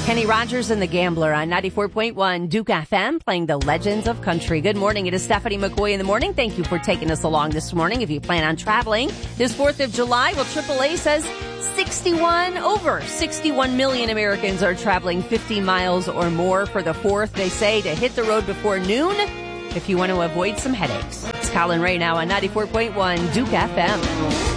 Kenny Rogers and the Gambler on 94.1 Duke FM, playing the legends of country. Good morning. It is Stephanie McCoy in the morning. Thank you for taking us along this morning. If you plan on traveling this 4th of July, well, AAA says 61 million Americans are traveling 50 miles or more for the 4th. They say to hit the road before noon if you want to avoid some headaches. It's Colin Ray now on 94.1 Duke FM.